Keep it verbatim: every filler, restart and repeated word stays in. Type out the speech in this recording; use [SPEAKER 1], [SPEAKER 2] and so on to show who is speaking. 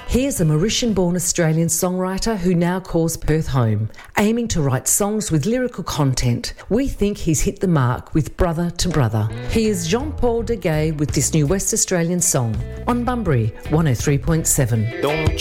[SPEAKER 1] He is a Mauritian-born Australian songwriter who now calls Perth home, aiming to write songs with lyrical content. We think he's hit the mark with Brother to Brother. He is Jean-Paul Deguay with this new West Australian song on Bunbury one oh three point seven.
[SPEAKER 2] Don't